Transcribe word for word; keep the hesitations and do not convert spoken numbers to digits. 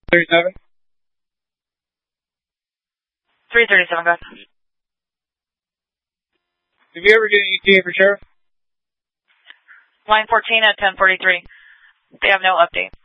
thirty-seven. three thirty-seven, guys. Did you ever get an E T A for sheriff? Line fourteen at ten forty-three. They have no update.